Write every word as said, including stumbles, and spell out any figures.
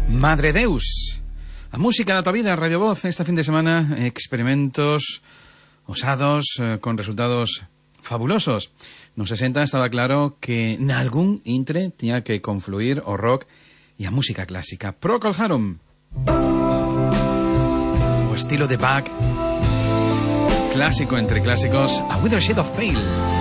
Madre Deus. A música da tua vida, Radio Voz, este fin de semana, experimentos osados, eh, con resultados fabulosos. Nos sesenta estaba claro que nalgún intre tiña que confluir o rock e a música clásica. Procol Harum, o estilo de Bach, clásico entre clásicos, A Withered Shade of Pale.